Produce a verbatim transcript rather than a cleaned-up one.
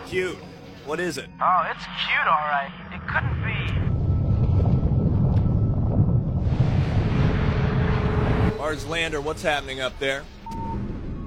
cute. What is it? Oh, it's cute, all right. It couldn't be. Mars Lander, what's happening up there?